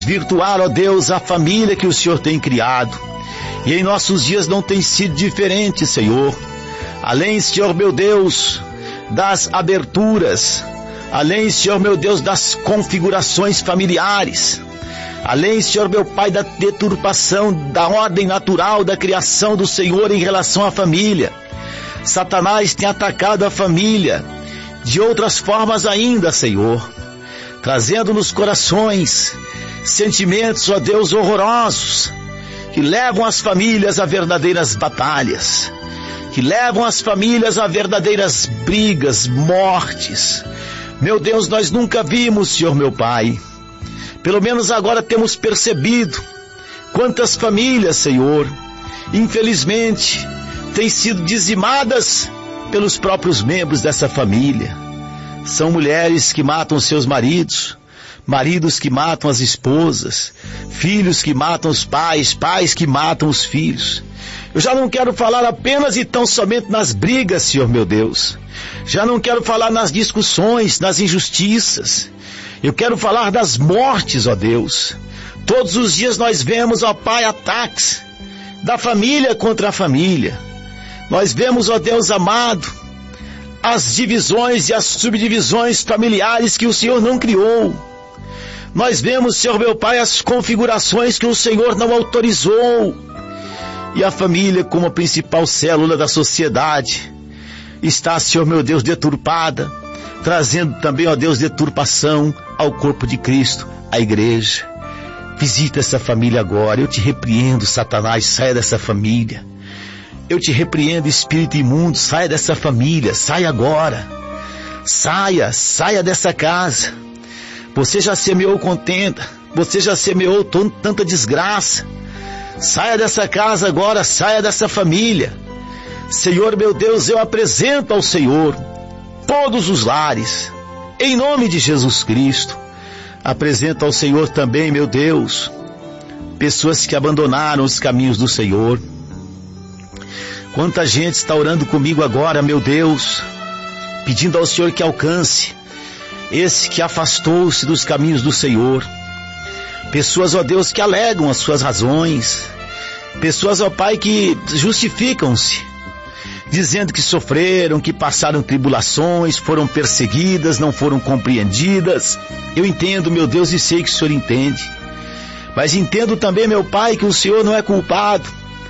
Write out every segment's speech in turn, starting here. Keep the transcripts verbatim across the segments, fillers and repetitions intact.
virtuar, ó Deus, a família que o Senhor tem criado. E em nossos dias não tem sido diferente, Senhor. Além, Senhor meu Deus, das aberturas, além, Senhor meu Deus, das configurações familiares, além, Senhor meu Pai, da deturpação da ordem natural da criação do Senhor em relação à família, Satanás tem atacado a família de outras formas ainda, Senhor, trazendo nos corações sentimentos, ó Deus, horrorosos, que levam as famílias a verdadeiras batalhas, que levam as famílias a verdadeiras brigas, mortes. Meu Deus, nós nunca vimos, Senhor meu Pai, pelo menos agora temos percebido quantas famílias, Senhor, infelizmente, têm sido dizimadas pelos próprios membros dessa família. São mulheres que matam seus maridos, maridos que matam as esposas, filhos que matam os pais, pais que matam os filhos. Eu já não quero falar apenas e tão somente nas brigas, Senhor meu Deus. Já não quero falar nas discussões, nas injustiças. Eu quero falar das mortes, ó Deus. Todos os dias nós vemos, ó Pai, ataques da família contra a família. Nós vemos, ó Deus amado, as divisões e as subdivisões familiares que o Senhor não criou. Nós vemos, Senhor meu Pai, as configurações que o Senhor não autorizou. E a família, como a principal célula da sociedade, está, Senhor meu Deus, deturpada, trazendo também, ó Deus, deturpação ao corpo de Cristo, à igreja. Visita essa família agora. Eu te repreendo, Satanás, saia dessa família. Eu te repreendo, espírito imundo, saia dessa família, saia agora. Saia, saia dessa casa. Você já semeou contenda, você já semeou tanta desgraça. Saia dessa casa agora, saia dessa família. Senhor meu Deus, eu apresento ao Senhor todos os lares, em nome de Jesus Cristo. Apresento ao Senhor também, meu Deus, pessoas que abandonaram os caminhos do Senhor. Quanta gente está orando comigo agora, meu Deus, pedindo ao Senhor que alcance esse que afastou-se dos caminhos do Senhor. Pessoas, ó Deus, que alegam as suas razões. Pessoas, ó Pai, que justificam-se, dizendo que sofreram, que passaram tribulações, foram perseguidas, não foram compreendidas. Eu entendo, meu Deus, e sei que o Senhor entende. Mas entendo também, meu Pai, que o Senhor não é culpado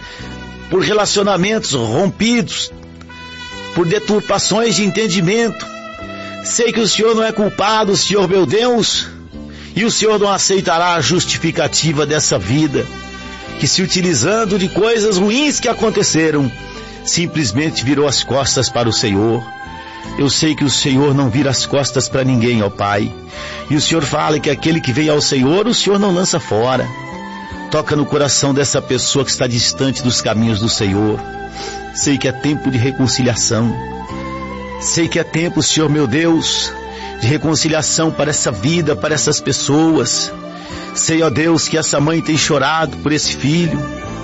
por relacionamentos rompidos, por deturpações de entendimento. Sei que o Senhor não é culpado, Senhor meu Deus, e o Senhor não aceitará a justificativa dessa vida, que se utilizando de coisas ruins que aconteceram, simplesmente virou as costas para o Senhor. Eu sei que o Senhor não vira as costas para ninguém, ó Pai. E o Senhor fala que aquele que vem ao Senhor, o Senhor não lança fora. Toca no coração dessa pessoa que está distante dos caminhos do Senhor. Sei que é tempo de reconciliação. Sei que é tempo, Senhor meu Deus, de reconciliação para essa vida, para essas pessoas. Sei, ó Deus, que essa mãe tem chorado por esse filho.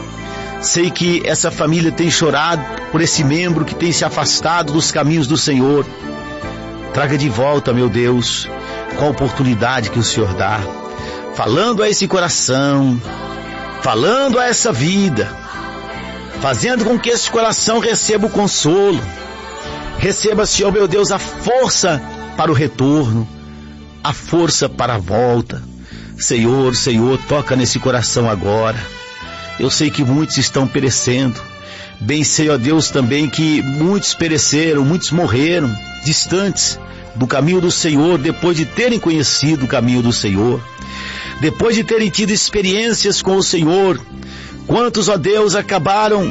Sei que essa família tem chorado por esse membro que tem se afastado dos caminhos do Senhor. Traga de volta, meu Deus, com a oportunidade que o Senhor dá, falando a esse coração, falando a essa vida, fazendo com que esse coração receba o consolo, receba, Senhor meu Deus, a força para o retorno, a força para a volta. Senhor, Senhor, toca nesse coração agora. Eu sei que muitos estão perecendo. Bem sei, ó Deus, também que muitos pereceram, muitos morreram, distantes do caminho do Senhor, depois de terem conhecido o caminho do Senhor, depois de terem tido experiências com o Senhor. Quantos, ó Deus, acabaram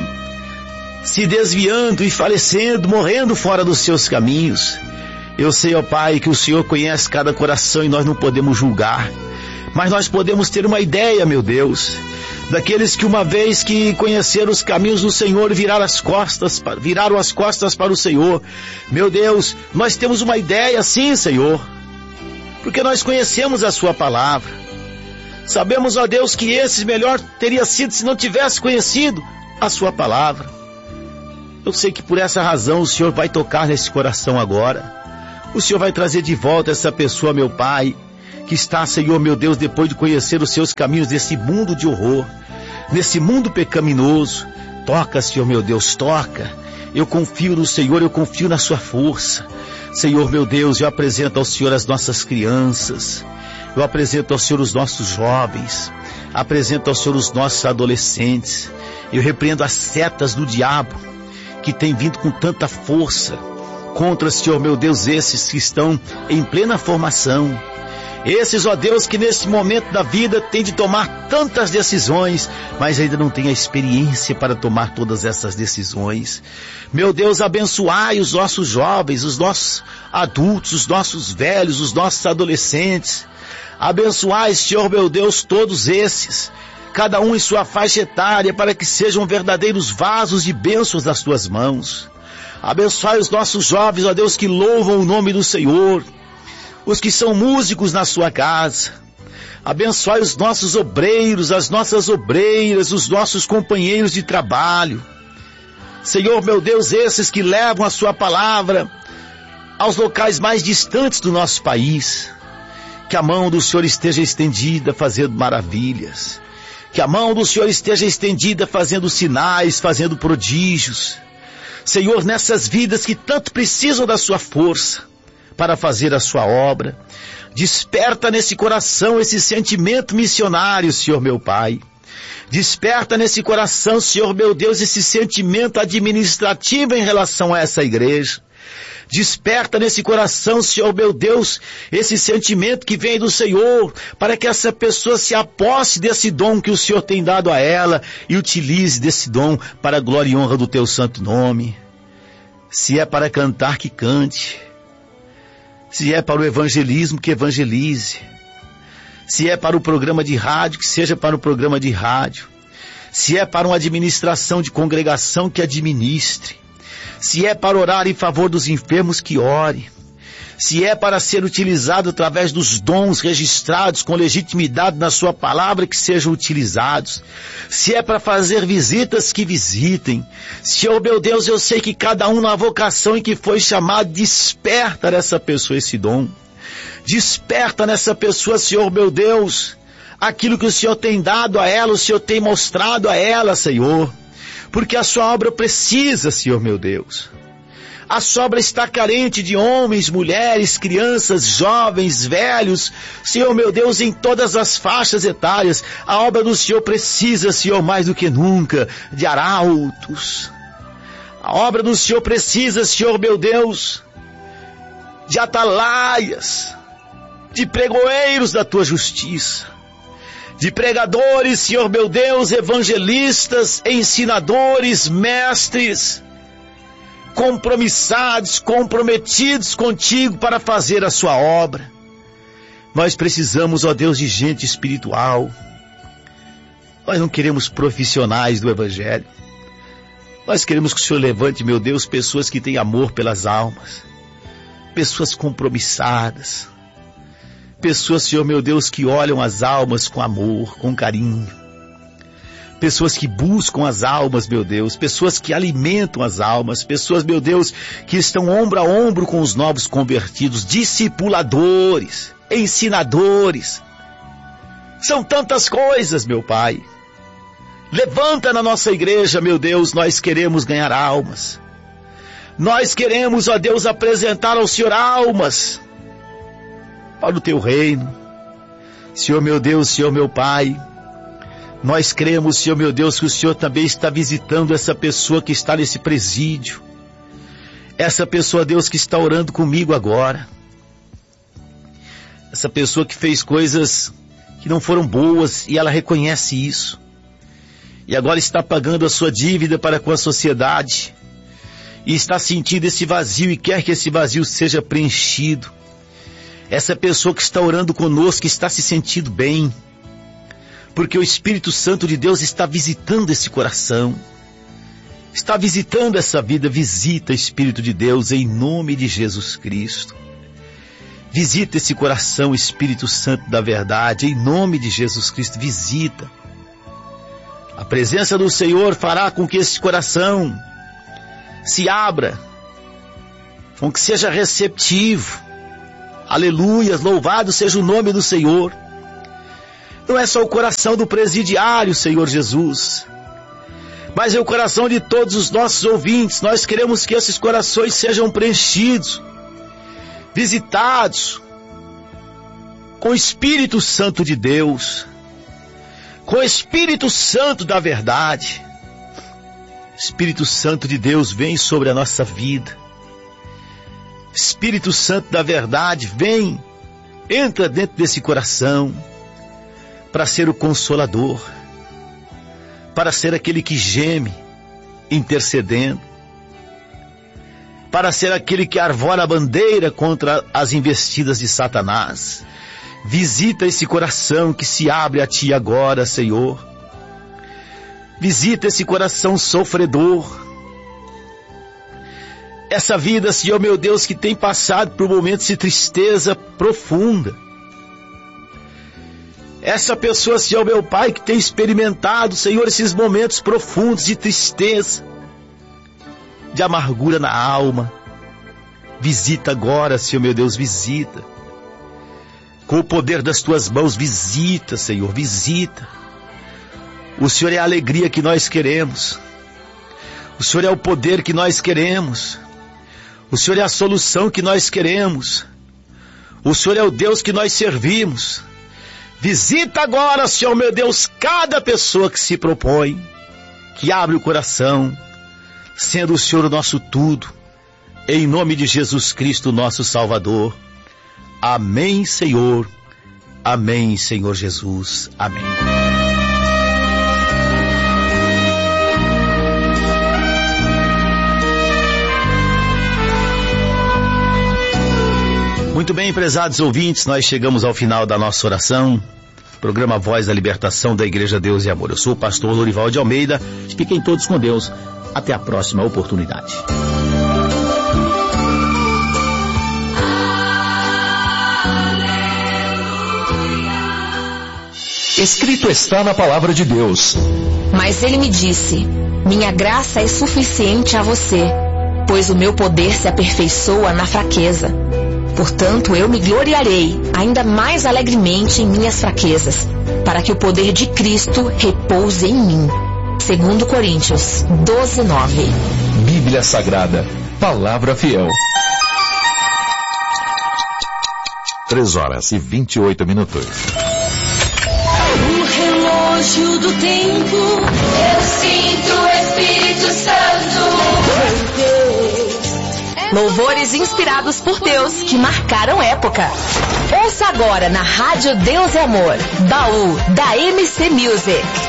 se desviando e falecendo, morrendo fora dos seus caminhos. Eu sei, ó Pai, que o Senhor conhece cada coração e nós não podemos julgar, mas nós podemos ter uma ideia, meu Deus, daqueles que uma vez que conheceram os caminhos do Senhor viraram as costas, viraram as costas para o Senhor. Meu Deus, nós temos uma ideia, sim, Senhor, porque nós conhecemos a Sua palavra. Sabemos, ó Deus, que esse melhor teria sido se não tivesse conhecido a Sua palavra. Eu sei que por essa razão o Senhor vai tocar nesse coração agora. O Senhor vai trazer de volta essa pessoa, meu Pai, que está, Senhor meu Deus, depois de conhecer os seus caminhos nesse mundo de horror, nesse mundo pecaminoso. Toca, Senhor meu Deus, toca. Eu confio no Senhor, eu confio na sua força. Senhor meu Deus, eu apresento ao Senhor as nossas crianças, eu apresento ao Senhor os nossos jovens, apresento ao Senhor os nossos adolescentes. Eu repreendo as setas do diabo que tem vindo com tanta força contra, Senhor meu Deus, esses que estão em plena formação. Esses, ó Deus, que nesse momento da vida tem de tomar tantas decisões, mas ainda não tem a experiência para tomar todas essas decisões. Meu Deus, abençoai os nossos jovens, os nossos adultos, os nossos velhos, os nossos adolescentes. Abençoai, Senhor meu Deus, todos esses, cada um em sua faixa etária, para que sejam verdadeiros vasos de bênçãos das tuas mãos. Abençoai os nossos jovens, ó Deus, que louvam o nome do Senhor, os que são músicos na sua casa. Abençoai os nossos obreiros, as nossas obreiras, os nossos companheiros de trabalho. Senhor meu Deus, esses que levam a sua palavra aos locais mais distantes do nosso país. Que a mão do Senhor esteja estendida fazendo maravilhas. Que a mão do Senhor esteja estendida fazendo sinais, fazendo prodígios. Senhor, nessas vidas que tanto precisam da sua força para fazer a sua obra, desperta nesse coração esse sentimento missionário, Senhor meu Pai. Desperta nesse coração, Senhor meu Deus, esse sentimento administrativo em relação a essa igreja. Desperta nesse coração, Senhor meu Deus, esse sentimento que vem do Senhor, para que essa pessoa se aposse desse dom que o Senhor tem dado a ela e utilize desse dom para a glória e honra do teu santo nome. Se é para cantar, que cante. Se é para o evangelismo, que evangelize. Se é para o programa de rádio, que seja para o programa de rádio. Se é para uma administração de congregação, que administre. Se é para orar em favor dos enfermos, que ore. Se é para ser utilizado através dos dons registrados com legitimidade na sua palavra, que sejam utilizados. Se é para fazer visitas, que visitem. Senhor meu Deus, eu sei que cada um na vocação em que foi chamado, desperta nessa pessoa esse dom. Desperta nessa pessoa, Senhor meu Deus, aquilo que o Senhor tem dado a ela, o Senhor tem mostrado a ela, Senhor. Porque a sua obra precisa, Senhor meu Deus. A sua obra está carente de homens, mulheres, crianças, jovens, velhos. Senhor meu Deus, em todas as faixas etárias, a obra do Senhor precisa, Senhor, mais do que nunca, de arautos. A obra do Senhor precisa, Senhor meu Deus, de atalaias, de pregoeiros da tua justiça, de pregadores, Senhor meu Deus, evangelistas, ensinadores, mestres, compromissados, comprometidos contigo para fazer a sua obra. Nós precisamos, ó Deus, de gente espiritual. Nós não queremos profissionais do evangelho. Nós queremos que o Senhor levante, meu Deus, pessoas que têm amor pelas almas, pessoas compromissadas, pessoas, Senhor meu Deus, que olham as almas com amor, com carinho. Pessoas que buscam as almas, meu Deus. Pessoas que alimentam as almas. Pessoas, meu Deus, que estão ombro a ombro com os novos convertidos. Discipuladores, ensinadores. São tantas coisas, meu Pai. Levanta na nossa igreja, meu Deus, nós queremos ganhar almas. Nós queremos, ó Deus, apresentar ao Senhor almas para o teu reino. Senhor meu Deus, Senhor meu Pai, nós cremos, Senhor meu Deus, que o Senhor também está visitando essa pessoa que está nesse presídio. Essa pessoa, Deus, que está orando comigo agora. Essa pessoa que fez coisas que não foram boas e ela reconhece isso. E agora está pagando a sua dívida para com a sociedade. E está sentindo esse vazio e quer que esse vazio seja preenchido. Essa pessoa que está orando conosco está se sentindo bem. Porque o Espírito Santo de Deus está visitando esse coração. Está visitando essa vida. Visita, Espírito de Deus, em nome de Jesus Cristo. Visita esse coração, Espírito Santo da verdade, em nome de Jesus Cristo. Visita. A presença do Senhor fará com que esse coração se abra, com que seja receptivo Aleluia, louvado seja o nome do Senhor. Não é só o coração do presidiário, Senhor Jesus, mas é o coração de todos os nossos ouvintes. Nós queremos que esses corações sejam preenchidos, visitados com o Espírito Santo de Deus, com o Espírito Santo da verdade. Espírito Santo de Deus, vem sobre a nossa vida. Espírito Santo da verdade, vem, entra dentro desse coração para ser o consolador, para ser aquele que geme, intercedendo, para ser aquele que arvora a bandeira contra as investidas de Satanás. Visita esse coração que se abre a Ti agora, Senhor. Visita esse coração sofredor. Essa vida, Senhor meu Deus, que tem passado por momentos de tristeza profunda. Essa pessoa, Senhor meu Pai, que tem experimentado, Senhor, esses momentos profundos de tristeza, de amargura na alma. Visita agora, Senhor meu Deus, visita. Com o poder das Tuas mãos, visita, Senhor, visita. O Senhor é a alegria que nós queremos. O Senhor é o poder que nós queremos. O Senhor é a solução que nós queremos. O Senhor é o Deus que nós servimos. Visita agora, Senhor meu Deus, cada pessoa que se propõe, que abre o coração, sendo o Senhor o nosso tudo, em nome de Jesus Cristo, nosso Salvador. Amém, Senhor. Amém, Senhor Jesus. Amém. Muito bem, prezados ouvintes, nós chegamos ao final da nossa oração. Programa Voz da Libertação da Igreja Deus e Amor. Eu sou o pastor Lorival de Almeida. Fiquem todos com Deus. Até a próxima oportunidade. Escrito está na palavra de Deus. Mas ele me disse: minha graça é suficiente a você, pois o meu poder se aperfeiçoa na fraqueza. Portanto, eu me gloriarei ainda mais alegremente em minhas fraquezas, para que o poder de Cristo repouse em mim. Segundo Coríntios doze, nove. Bíblia Sagrada, palavra fiel. Três horas e vinte e oito minutos. O relógio do tempo, eu sinto o Espírito Santo. Louvores inspirados por Deus que marcaram época. Ouça agora na Rádio Deus e Amor, Baú da M C Music.